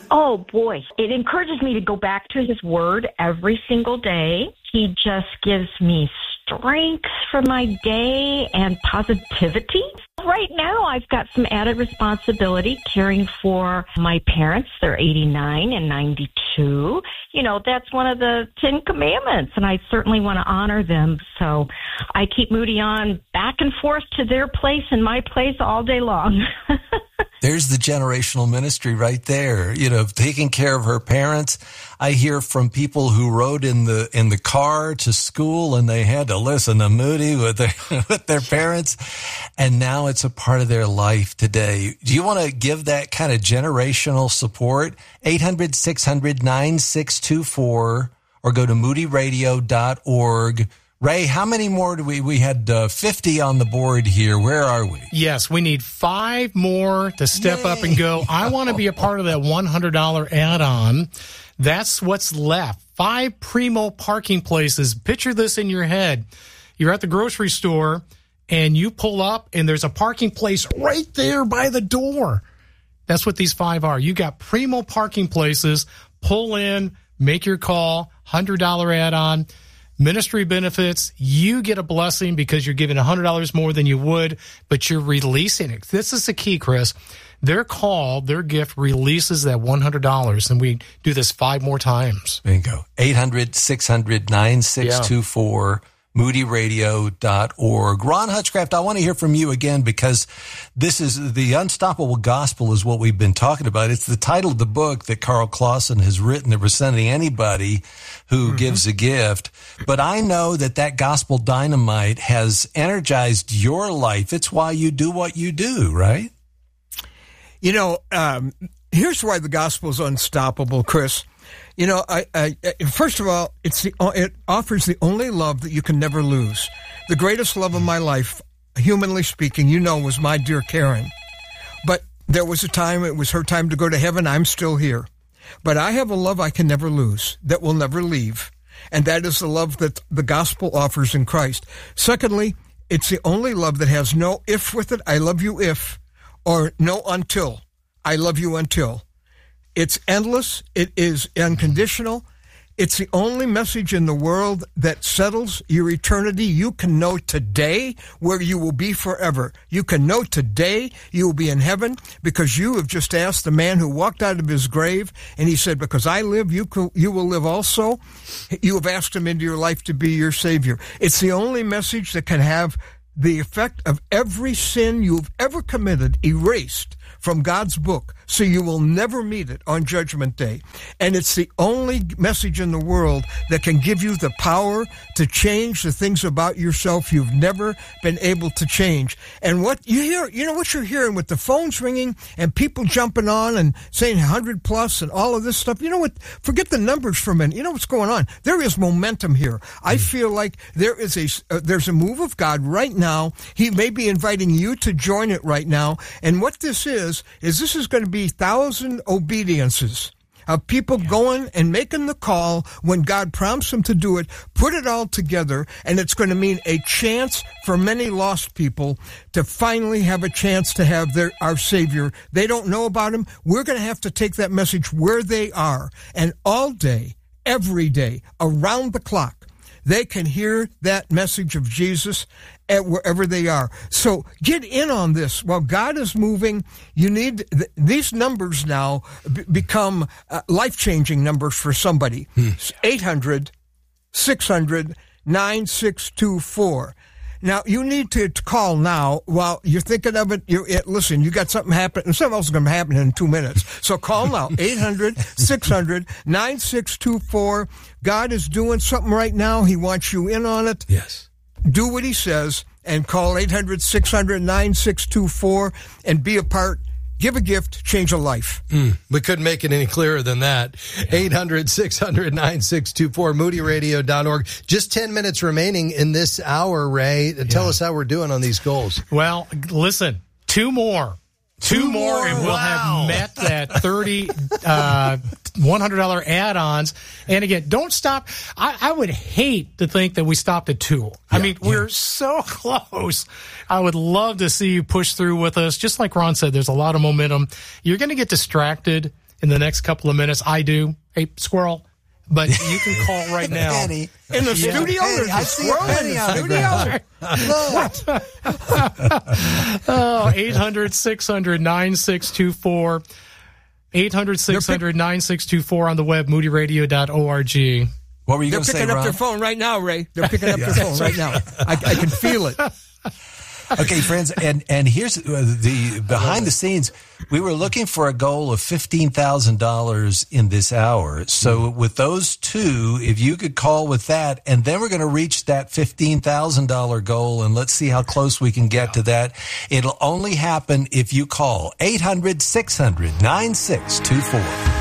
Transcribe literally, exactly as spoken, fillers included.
Oh, boy. It encourages me to go back to his word every single day. He just gives me strength for my day and positivity. Right now, I've got some added responsibility caring for my parents. They're eighty-nine and ninety-two. You know, that's one of the Ten Commandments, and I certainly want to honor them. So I keep Moody on back and forth to their place and my place all day long. There's the generational ministry right there, you know, taking care of her parents. I hear from people who rode in the in the car to school and they had to listen to Moody with their with their parents, and now it's a part of their life today. Do you want to give that kind of generational support? eight hundred, six hundred, nine six two four or go to moody radio dot org. Ray, how many more do we, we had uh, fifty on the board here. Where are we? Yes, we need five more to step Yay. up and go, I want to be a part of that one hundred dollars add-on. That's what's left. Five Primo parking places. Picture this in your head. You're at the grocery store and you pull up and there's a parking place right there by the door. That's what these five are. You got Primo parking places. Pull in, make your call, one hundred dollars add-on. Ministry benefits, you get a blessing because you're giving one hundred dollars more than you would, but you're releasing it. This is the key, Chris. Their call, their gift releases that one hundred dollars, and we do this five more times. Bingo. eight hundred, six hundred, nine six two four, moody radio dot org. Ron Hutchcraft, I want to hear from you again because this is the Unstoppable Gospel is what we've been talking about. It's the title of the book that Carl Clausen has written representing anybody who mm-hmm. gives a gift. But I know that that gospel dynamite has energized your life. It's why you do what you do, right? You know, um, here's why the gospel is unstoppable, Chris. You know, I, I, first of all, it's the, it offers the only love that you can never lose. The greatest love of my life, humanly speaking, you know, was my dear Karen. But there was a time, it was her time to go to heaven. I'm still here. But I have a love I can never lose, that will never leave. And that is the love that the gospel offers in Christ. Secondly, it's the only love that has no if with it, I love you if, or no until, I love you until. It's endless. It is unconditional. It's the only message in the world that settles your eternity. You can know today where you will be forever. You can know today you will be in heaven because you have just asked the man who walked out of his grave, and he said, because I live, you co- you will live also. You have asked him into your life to be your Savior. It's the only message that can have the effect of every sin you've ever committed erased from God's book, so you will never meet it on Judgment Day. And it's the only message in the world that can give you the power to change the things about yourself you've never been able to change. And what you hear, you know what you're hearing with the phones ringing and people jumping on and saying one hundred plus and all of this stuff. You know what? Forget the numbers for a minute. You know what's going on? There is momentum here. I feel like there is a, uh, there's a move of God right now. He may be inviting you to join it right now. And what this is, is this is going to be thousand obediences of people yeah. going and making the call when God prompts them to do it, put it all together, and it's going to mean a chance for many lost people to finally have a chance to have their our Savior. They don't know about Him. We're going to have to take that message where they are, and all day, every day, around the clock, they can hear that message of Jesus at wherever they are. So get in on this. While God is moving, you need th- these numbers now b- become uh, life-changing numbers for somebody. Hmm. eight hundred, six hundred, nine six two four. Now, you need to call now while you're thinking of it. You're, it listen, you got something happening. Something else is going to happen in two minutes. So call now, eight hundred, six hundred, nine six two four. God is doing something right now. He wants you in on it. Yes. Do what He says and call eight hundred, six hundred, nine six two four and be a part. Give a gift, change a life. Mm, we couldn't make it any clearer than that. eight hundred, six hundred, nine six two four, moody radio dot org. Just ten minutes remaining in this hour, Ray. Tell yeah. us how we're doing on these goals. Well, listen, two more. Two, two more, more, and we'll wow. have met that thirty, uh, one hundred dollars add-ons. And again, don't stop. I, I would hate to think that we stopped at two. Yeah, I mean, yeah. we're so close. I would love to see you push through with us. Just like Ron said, there's a lot of momentum. You're going to get distracted. in the next couple of minutes. I do. Hey, squirrel. But you can call right now. Penny. In the Yeah. studio, Penny, there's I a see a squirrel in penny the on the studio. ground. Oh, eight hundred, six hundred, nine six two four. eight hundred, six hundred, nine six two four on the web, moody radio dot org. What were you They're going to say, picking up Ron? their phone right now, Ray. They're picking up their phone right now. I, I can feel it. Okay, friends, and and here's uh, the behind the scenes. We were looking for a goal of fifteen thousand dollars in this hour. So with those two, if you could call with that, and then we're going to reach that fifteen thousand dollars goal, and let's see how close we can get to that. It'll only happen if you call eight hundred, six hundred, nine six two four.